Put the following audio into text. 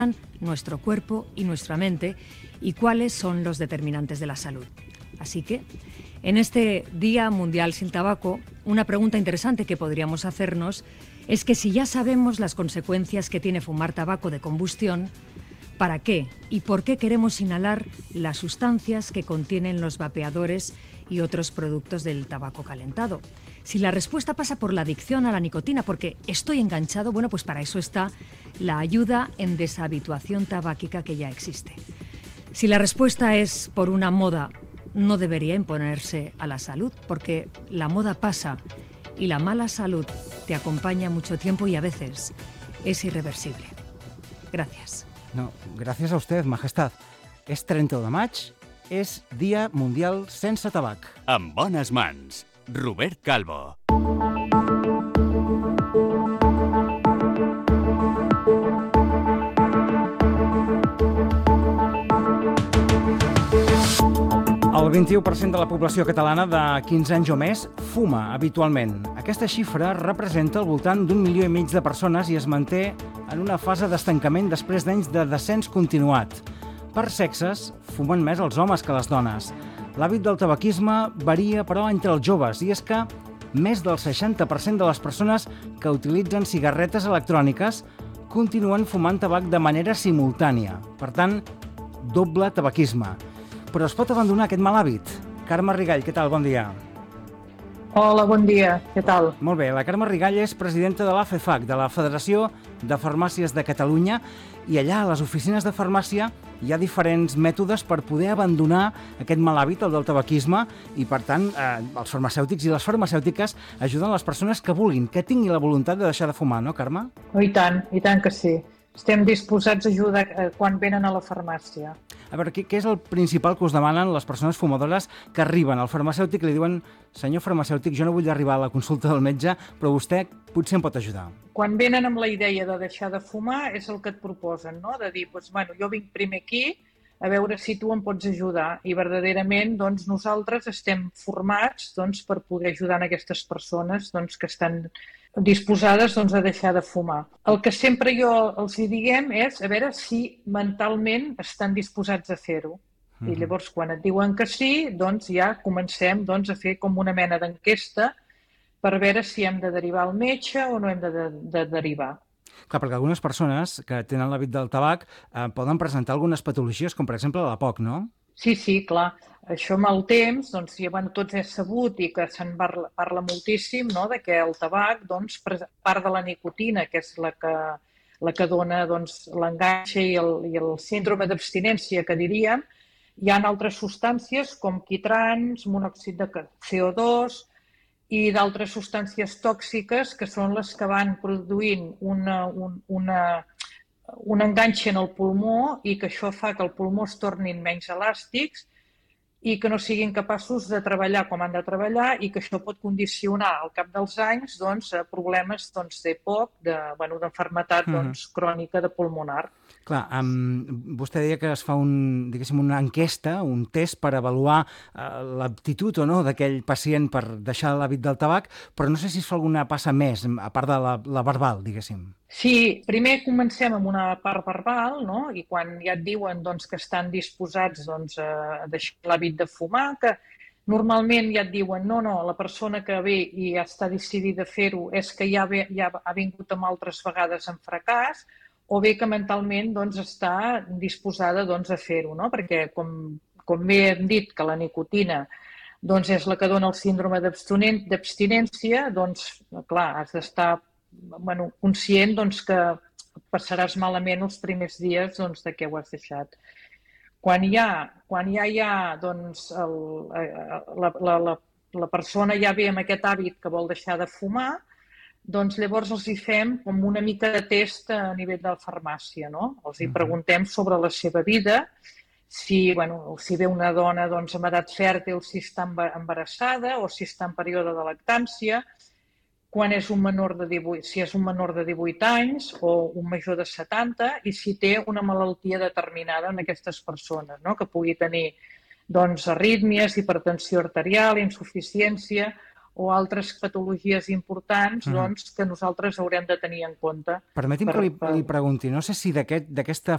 nuestro cuerpo y nuestra mente y cuáles son los determinantes de la salud. Así que, en este Día Mundial sin Tabaco, una pregunta interesante que podríamos hacernos es que si ya sabemos las consecuencias que tiene fumar tabaco de combustión, ¿para qué y por qué queremos inhalar las sustancias que contienen los vapeadores y otros productos del tabaco calentado? Si la respuesta pasa por la adicción a la nicotina, porque estoy enganchado, bueno, pues para eso está la ayuda en deshabituación tabáquica que ya existe. Si la respuesta es por una moda, no debería imponerse a la salud, porque la moda pasa y la mala salud te acompaña mucho tiempo y a veces es irreversible. Gracias. No, gràcies a usted, Majestad. És 30 de maig, és Dia Mundial sense tabac. En bones mans, Robert Calvo. El 21% de la població catalana de 15 anys o més fuma habitualment. Aquesta xifra representa al voltant d'1,5 milió de persones i es manté en una fase d'estancament després d'anys de descens continuat. Per sexes, fumen més els homes que les dones. L'hàbit del tabaquisme varia, però, entre els joves, i és que més del 60% de les persones que utilitzen cigarretes electròniques continuen fumant tabac de manera simultània. Per tant, doble tabaquisme. Però es pot abandonar aquest mal hàbit? Carme Rigall, què tal? Bon dia. Hola, bon dia. Què tal? Molt bé, la Carme Rigall és presidenta de l'AFEFAC, de la Federació de Farmàcies de Catalunya, i allà a les oficines de farmàcia hi ha diferents mètodes per poder abandonar aquest mal hàbit, el del tabaquisme, i per tant els farmacèutics i les farmacèutiques ajuden les persones que vulguin, que tinguin la voluntat de deixar de fumar, no, Carme? I tant que sí. Estem disposats a ajudar quan venen a la farmàcia. A veure, què és el principal que us demanen les persones fumadores que arriben al farmacèutic i li diuen: senyor farmacèutic, jo no vull arribar a la consulta del metge, però vostè potser em pot ajudar? Quan venen amb la idea de deixar de fumar és el que et proposen, no? De dir, jo vinc primer aquí a veure si tu em pots ajudar. I verdaderament nosaltres estem formats per poder ajudar a aquestes persones que estan disposades a deixar de fumar. El que sempre jo els diguem és a veure si mentalment estan disposats a fer-ho. I llavors, quan et diuen que sí, ja comencem a fer com una mena d'enquesta per veure si hem de derivar al metge o no hem de derivar. Clar, perquè algunes persones que tenen l'hàbit del tabac poden presentar algunes patologies, com per exemple la POC, no? Sí, clar. Això amb el temps, tots és sabut i que se'n parla moltíssim, no?, de que el tabac, part de la nicotina, que és la que dona l'enganxe i el síndrome d'abstinència, que diríem, hi ha altres substàncies com quitrans, monòxid de CO2 i d'altres substàncies tòxiques que són les que van produint un enganxe en el pulmó i que això fa que el pulmó es tornin menys elàstics i que no siguin capaços de treballar com han de treballar i que això pot condicionar al cap dels anys problemes d'EPOC, d'enfermetat crònica de pulmonar. Clar, vostè deia que es fa una enquesta, un test per avaluar l'aptitud o no d'aquell pacient per deixar l'hàbit del tabac, però no sé si es fa alguna passa més, a part de la verbal, diguéssim. Sí, primer comencem amb una part verbal, no? I quan ja et diuen que estan disposats a deixar l'hàbit de fumar, que normalment ja et diuen no, la persona que ve i ja està decidida a fer-ho és que ja ha vingut amb altres vegades en fracàs, o bé que mentalment està disposada a fer-ho, no? Perquè, com bé hem dit, que la nicotina és la que dona el síndrome d'abstinència, clar, has d'estar conscient que passaràs malament els primers dies de què ho has deixat. Quan ja la persona ja ve amb aquest hàbit que vol deixar de fumar, llavors els hi fem com una mica de test a nivell de la farmàcia, no? Els hi preguntem sobre la seva vida, si ve una dona amb edat fèrtil, si està embarassada o si està en període de lactància, si és un menor de 18 anys o un major de 70 i si té una malaltia determinada en aquestes persones, no? Que pugui tenir arrítmies, hipertensió arterial, insuficiència o altres patologies importants que nosaltres haurem de tenir en compte. Permeti'm que li pregunti, no sé si d'aquesta